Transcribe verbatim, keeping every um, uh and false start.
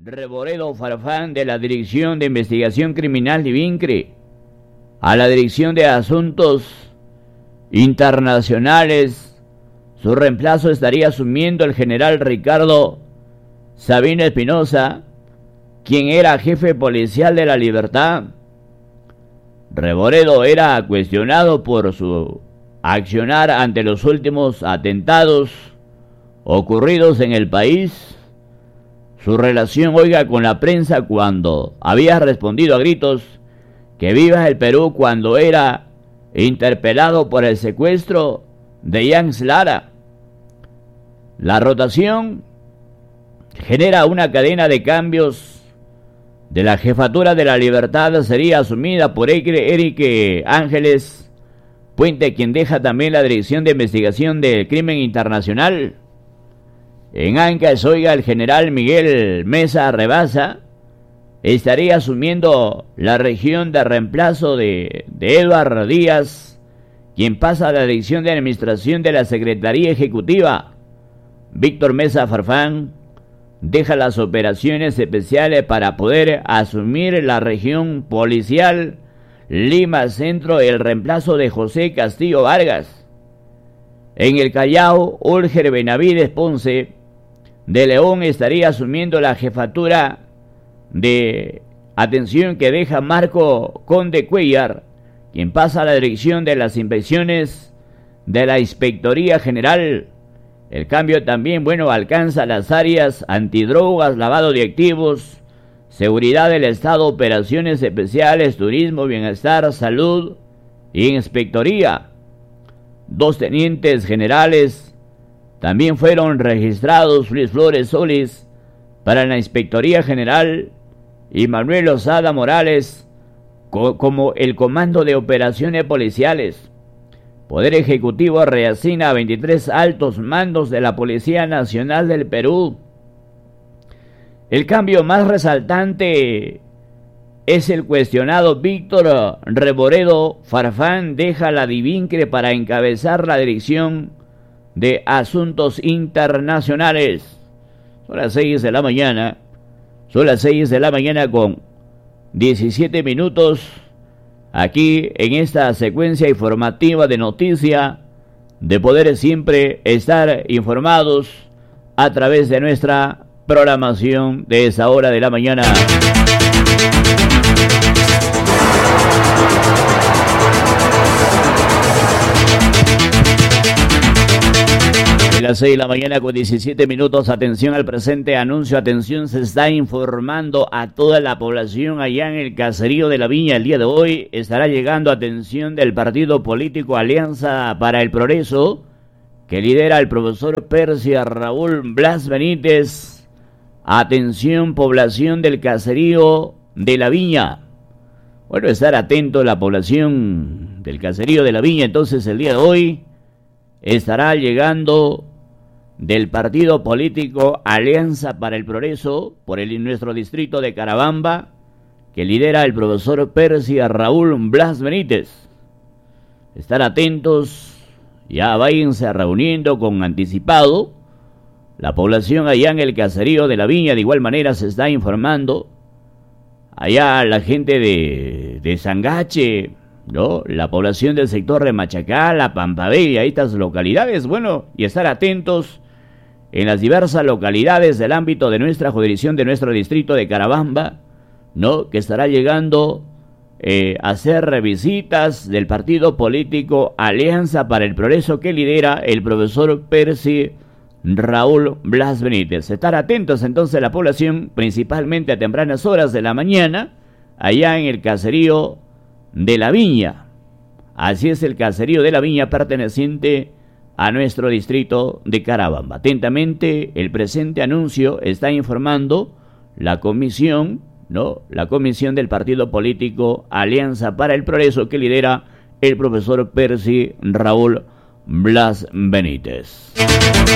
Reboredo Farfán de la Dirección de Investigación Criminal de Vincre a la Dirección de Asuntos Internacionales. Su reemplazo estaría asumiendo el general Ricardo Sabino Espinosa, quien era jefe policial de La Libertad. Reboredo era cuestionado por su accionar ante los últimos atentados ocurridos en el país. Su relación, oiga, con la prensa cuando había respondido a gritos que viva el Perú cuando era interpelado por el secuestro de Jans Lara. La rotación genera una cadena de cambios. De la jefatura de La Libertad sería asumida por Eric Ángeles Puente, quien deja también la Dirección de Investigación del Crimen Internacional. En Ancash, oiga, el general Miguel Mesa Rebasa estaría asumiendo la región de reemplazo de, de Eduardo Díaz, quien pasa a la Dirección de Administración de la Secretaría Ejecutiva. Víctor Mesa Farfán deja las operaciones especiales para poder asumir la región policial Lima Centro, el reemplazo de José Castillo Vargas. En el Callao, Olger Benavides Ponce de León estaría asumiendo la jefatura de atención que deja Marco Conde Cuellar, quien pasa a la dirección de las inspecciones de la Inspectoría General. El cambio también, bueno, alcanza las áreas antidrogas, lavado de activos, seguridad del Estado, operaciones especiales, turismo, bienestar, salud e inspectoría. Dos tenientes generales también fueron registrados: Luis Flores Solís para la Inspectoría General y Manuel Osada Morales co como el Comando de Operaciones Policiales. Poder Ejecutivo reasigna a veintitrés altos mandos de la Policía Nacional del Perú. El cambio más resaltante es el cuestionado Víctor Reboredo Farfán deja la Divincre para encabezar la Dirección de Asuntos Internacionales. Son las seis de la mañana, son las seis de la mañana con diecisiete minutos, aquí en esta secuencia informativa de noticia, de poder siempre estar informados a través de nuestra programación de esa hora de la mañana. A las seis de la mañana con diecisiete minutos, atención al presente anuncio, atención, se está informando a toda la población allá en el caserío de La Viña. El día de hoy estará llegando, atención, del partido político Alianza para el Progreso, que lidera el profesor Persia Raúl Blas Benítez. Atención, población del caserío de La Viña. Bueno, estar atento la población del caserío de La Viña. Entonces, el día de hoy estará llegando del partido político Alianza para el Progreso por el nuestro distrito de Carabamba, que lidera el profesor Persia Raúl Blas Benítez. Estar atentos, ya váyanse reuniendo con anticipado. La población allá en el caserío de La Viña de igual manera se está informando. Allá la gente de, de Sangache, ¿no? La población del sector de Machacá, La Pampabella, estas localidades, bueno, y estar atentos en las diversas localidades del ámbito de nuestra jurisdicción, de nuestro distrito de Carabamba, ¿no? Que estará llegando eh, a hacer visitas del partido político Alianza para el Progreso, que lidera el profesor Percy Raúl Blas Benítez. Estar atentos entonces la población, principalmente a tempranas horas de la mañana, allá en el caserío de La Viña. Así es el caserío de La Viña, perteneciente a nuestro distrito de Carabamba. Atentamente, el presente anuncio está informando la comisión, ¿no? La comisión del partido político Alianza para el Progreso, que lidera el profesor Percy Raúl Blas Benítez.